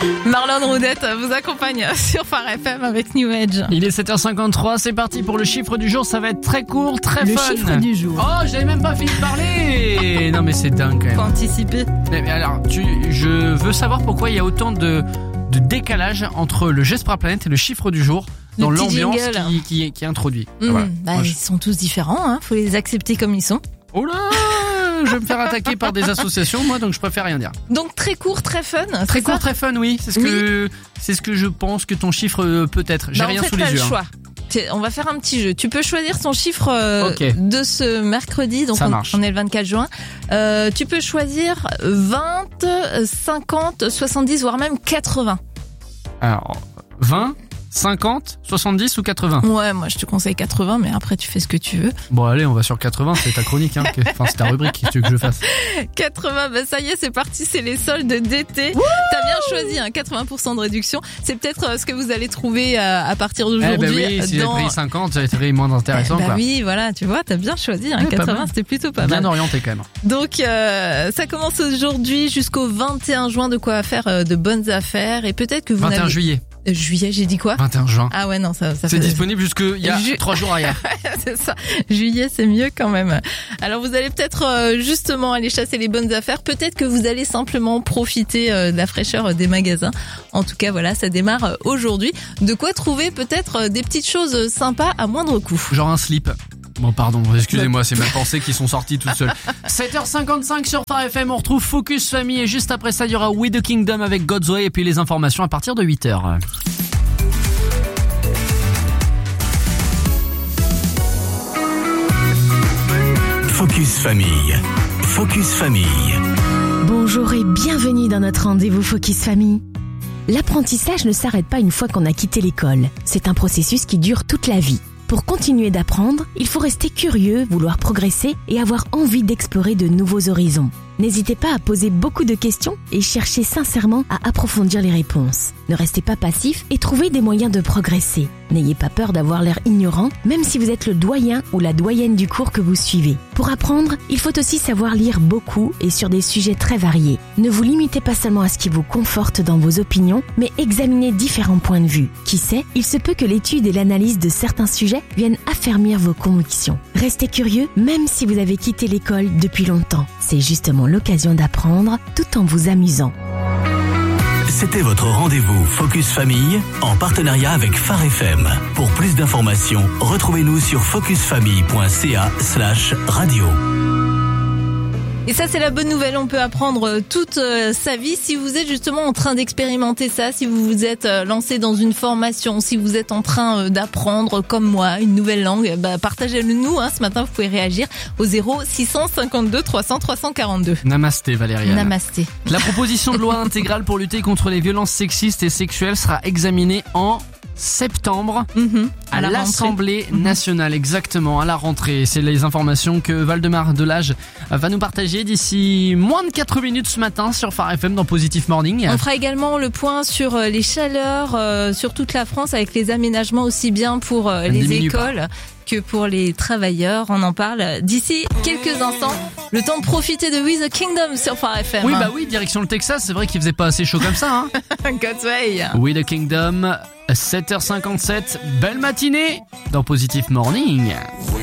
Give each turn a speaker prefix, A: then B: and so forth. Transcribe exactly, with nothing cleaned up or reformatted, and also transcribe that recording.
A: Marlon Roudette vous accompagne sur Phare F M avec New Age.
B: Il est sept heures cinquante-trois, c'est parti pour le chiffre du jour, ça va être très court, très
A: le
B: fun.
A: Le chiffre du jour.
B: Oh, j'avais même pas fini de parler. Non mais c'est dingue quand même.
A: Faut anticiper.
B: Mais, mais alors, tu, je veux savoir pourquoi il y a autant de, de décalage entre le geste pour la planète et le chiffre du jour dans
A: le petit
B: l'ambiance
A: jingle.
B: qui, qui, qui est introduit.
A: Mmh,
B: Voilà.
A: bah,
B: Moi,
A: ils
B: je...
A: sont tous différents, hein. Faut les accepter comme ils sont.
B: Oh là, je vais me faire attaquer par des associations, moi, donc je préfère rien dire.
A: Donc très court, très fun.
B: Très court,
A: ça
B: très fun, oui. C'est ce
A: oui.
B: que c'est ce que je pense que ton chiffre euh, peut être. J'ai
A: bah,
B: rien
A: en fait,
B: sous les
A: t'as
B: yeux.
A: le
B: Hein.
A: choix. On va faire un petit jeu. Tu peux choisir ton chiffre euh,
B: okay.
A: de ce mercredi. Donc
B: ça
A: on,
B: marche.
A: on est le vingt-quatre juin. Euh, tu peux choisir vingt, cinquante, soixante-dix, voire même quatre-vingts.
B: Alors, vingt, cinquante, soixante-dix ou quatre-vingts?
A: Ouais, moi je te conseille quatre-vingts, mais après tu fais ce que tu veux.
B: Bon allez, on va sur quatre-vingts, c'est ta chronique, hein. Que... Enfin c'est ta rubrique, qu'est-ce que tu veux que je fasse?
A: quatre-vingts, bah ça y est, c'est parti, c'est les soldes d'été.
B: Wouh,
A: t'as bien choisi, hein, quatre-vingts pour cent de réduction. C'est peut-être euh, ce que vous allez trouver euh, à partir d'aujourd'hui.
B: Eh ben oui, si
A: dans...
B: j'avais pris cinquante, ça aurait été moins intéressant.
A: Eh bah
B: quoi.
A: oui, voilà, tu vois, t'as bien choisi, hein,
B: ouais,
A: quatre-vingts, c'était plutôt pas
B: bien
A: mal.
B: Bien orienté quand même.
A: Donc euh, ça commence aujourd'hui jusqu'au vingt et un juin, de quoi faire euh, de bonnes affaires. Et peut-être que vous
B: vingt et un
A: n'avez...
B: juillet.
A: Euh, juillet, j'ai dit quoi?
B: vingt et un juin.
A: Ah ouais, non, ça, ça
B: c'est
A: fait...
B: disponible jusqu'il y a
A: Ju...
B: trois jours arrière.
A: C'est ça. Juillet, c'est mieux quand même. Alors vous allez peut-être euh, justement aller chasser les bonnes affaires. Peut-être que vous allez simplement profiter euh, de la fraîcheur euh, des magasins. En tout cas, voilà, ça démarre euh, aujourd'hui. De quoi trouver peut-être euh, des petites choses sympas à moindre coût.
B: Genre un slip. Bon pardon, excusez-moi, c'est mes pensées qui sont sorties toutes seules. sept heures cinquante-cinq sur Phare F M, on retrouve Focus Family et juste après ça il y aura We the Kingdom avec God's Way et puis les informations à partir de huit heures.
C: Focus Famille. Focus Famille.
D: Bonjour et bienvenue dans notre rendez-vous Focus Famille. L'apprentissage ne s'arrête pas une fois qu'on a quitté l'école. C'est un processus qui dure toute la vie. Pour continuer d'apprendre, il faut rester curieux, vouloir progresser et avoir envie d'explorer de nouveaux horizons. N'hésitez pas à poser beaucoup de questions et cherchez sincèrement à approfondir les réponses. Ne restez pas passif et trouvez des moyens de progresser. N'ayez pas peur d'avoir l'air ignorant, même si vous êtes le doyen ou la doyenne du cours que vous suivez. Pour apprendre, il faut aussi savoir lire beaucoup et sur des sujets très variés. Ne vous limitez pas seulement à ce qui vous conforte dans vos opinions, mais examinez différents points de vue. Qui sait, il se peut que l'étude et l'analyse de certains sujets viennent affermir vos convictions. Restez curieux, même si vous avez quitté l'école depuis longtemps. C'est justement l'occasion d'apprendre tout en vous amusant.
C: C'était votre rendez-vous Focus Famille en partenariat avec Phare F M. Pour plus d'informations, retrouvez-nous sur focusfamille.ca slash radio.
A: Et ça, c'est la bonne nouvelle. On peut apprendre toute euh, sa vie. Si vous êtes justement en train d'expérimenter ça, si vous vous êtes euh, lancé dans une formation, si vous êtes en train euh, d'apprendre, comme moi, une nouvelle langue, bah, partagez-le nous. Hein. Ce matin, vous pouvez réagir au zéro six cent cinquante-deux trois cents trois cent quarante-deux.
B: Namasté, Valériane.
A: Namasté.
B: La proposition de loi intégrale pour lutter contre les violences sexistes et sexuelles sera examinée en septembre
A: mmh,
B: à, à l'Assemblée
A: mmh.
B: nationale, exactement, à la rentrée. C'est les informations que Valdemar Delage va nous partager d'ici moins de quatre minutes ce matin sur Phare F M dans Positive Morning.
A: On fera également le point sur les chaleurs euh, sur toute la France avec les aménagements aussi bien pour euh, les écoles pas. que pour les travailleurs. On en parle d'ici quelques instants. Le temps de profiter de We the Kingdom sur Phare F M.
B: Oui, bah oui, direction le Texas. C'est vrai qu'il faisait pas assez chaud comme ça. Hein.
A: God's Way.
B: We the Kingdom, sept heures cinquante-sept. Belle matinée dans Positive Morning.